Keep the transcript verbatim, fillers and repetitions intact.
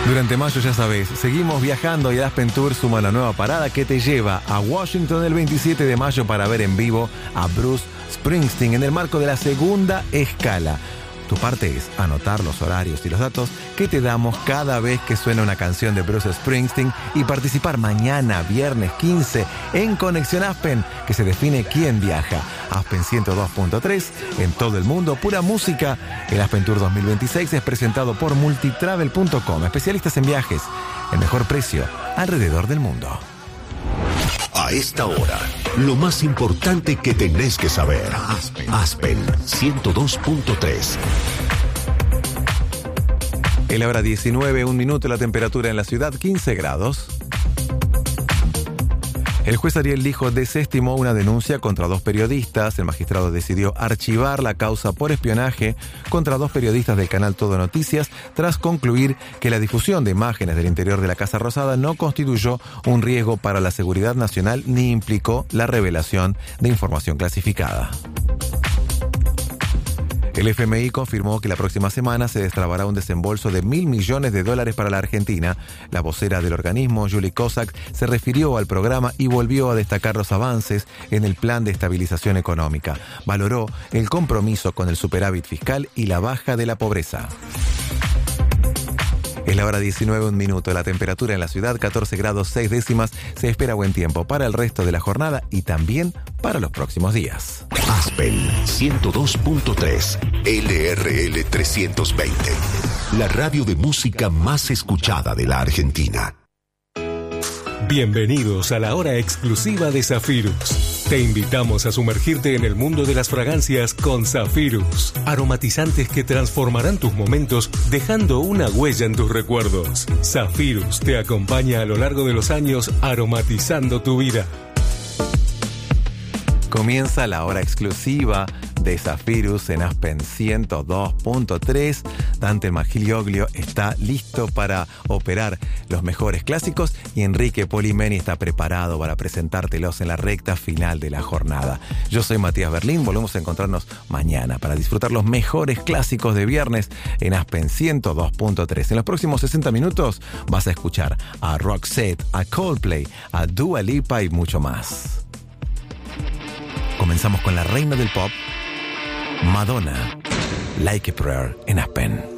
Durante mayo, ya sabés, seguimos viajando y Aspen Tour suma una nueva parada que te lleva a Washington el veintisiete de mayo para ver en vivo a Bruce Springsteen en el marco de la segunda escala. Tu parte es anotar los horarios y los datos que te damos cada vez que suena una canción de Bruce Springsteen y participar mañana, viernes quince, en Conexión Aspen, que se define quién viaja. Aspen ciento dos punto tres, en todo el mundo, pura música. El Aspen Tour dos mil veintiséis es presentado por multitravel punto com, especialistas en viajes, el mejor precio alrededor del mundo. A esta hora, lo más importante que tenés que saber. Aspen, Aspen ciento dos punto tres. En la hora diecinueve, un minuto, la temperatura en la ciudad, quince grados. El juez Ariel Lijo desestimó una denuncia contra dos periodistas. El magistrado decidió archivar la causa por espionaje contra dos periodistas del canal Todo Noticias tras concluir que la difusión de imágenes del interior de la Casa Rosada no constituyó un riesgo para la seguridad nacional ni implicó la revelación de información clasificada. El F M I confirmó que la próxima semana se destrabará un desembolso de mil millones de dólares para la Argentina. La vocera del organismo, Julie Kozak, se refirió al programa y volvió a destacar los avances en el plan de estabilización económica. Valoró el compromiso con el superávit fiscal y la baja de la pobreza. Es la hora diecinueve, un minuto. La temperatura en la ciudad, catorce grados seis décimas. Se espera buen tiempo para el resto de la jornada y también para los próximos días. Aspen ciento dos punto tres, L R L trescientos veinte. La radio de música más escuchada de la Argentina. Bienvenidos a la hora exclusiva de Zafirus. Te invitamos a sumergirte en el mundo de las fragancias con Zafirus. Aromatizantes que transformarán tus momentos dejando una huella en tus recuerdos. Zafirus te acompaña a lo largo de los años aromatizando tu vida. Comienza la hora exclusiva de Zafirus en Aspen ciento dos punto tres. Dante Magiglioglio está listo para operar los mejores clásicos y Enrique Polimeni está preparado para presentártelos en la recta final de la jornada. Yo soy Matías Berlín, volvemos a encontrarnos mañana para disfrutar los mejores clásicos de viernes en Aspen ciento dos punto tres. En los próximos sesenta minutos vas a escuchar a Roxette, a Coldplay, a Dua Lipa y mucho más. Comenzamos con la reina del pop, Madonna, Like a Prayer en Aspen.